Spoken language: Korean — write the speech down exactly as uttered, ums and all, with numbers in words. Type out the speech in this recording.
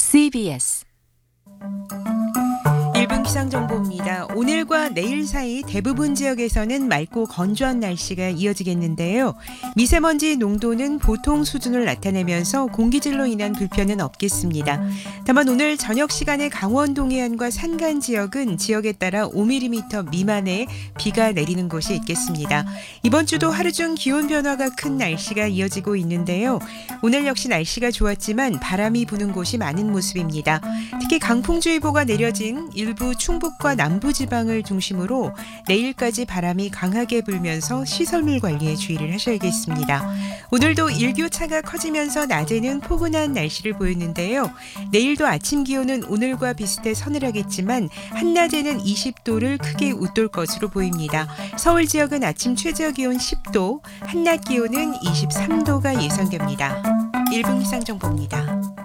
씨비에스 일 분 기상정보입니다. 오늘과 내일 사이 대부분 지역에서는 맑고 건조한 날씨가 이어지겠는데요. 미세먼지 농도는 보통 수준을 나타내면서 공기질로 인한 불편은 없겠습니다. 다만 오늘 저녁 시간에 강원 동해안과 산간 지역은 지역에 따라 오 밀리미터 미만의 비가 내리는 곳이 있겠습니다. 이번 주도 하루 중 기온 변화가 큰 날씨가 이어지고 있는데요. 오늘 역시 날씨가 좋았지만 바람이 부는 곳이 많은 모습입니다. 특히 강풍주의보가 내려진 일부 충북과 남부지방을 중심으로 내일까지 바람이 강하게 불면서 시설물 관리에 주의를 하셔야겠습니다. 오늘도 일교차가 커지면서 낮에는 포근한 날씨를 보였는데요. 내일도 아침 기온은 오늘과 비슷해 서늘하겠지만 한낮에는 이십 도를 크게 웃돌 것으로 보입니다. 서울 지역은 아침 최저 기온 십 도, 한낮 기온은 이십삼 도가 예상됩니다. 일 분 기상정보입니다.